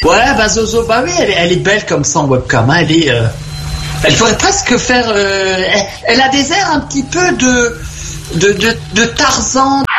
Ouais, bah Zozo, bah oui, elle est belle comme ça en webcam. Hein, elle pourrait presque faire. Elle a des airs un petit peu de Tarzan.